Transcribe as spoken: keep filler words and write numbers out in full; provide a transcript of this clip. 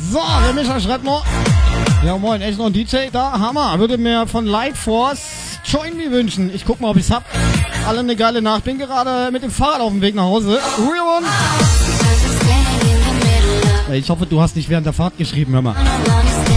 So, der Micha schreibt noch. Ja moin, echt noch ein D J da? Hammer. Würde mir von Light Force Join Me wünschen. Ich guck mal, ob ich's hab. Alle eine geile Nacht. Bin gerade mit dem Fahrrad auf dem Weg nach Hause. Real one. Ich hoffe, du hast nicht während der Fahrt geschrieben, hör mal.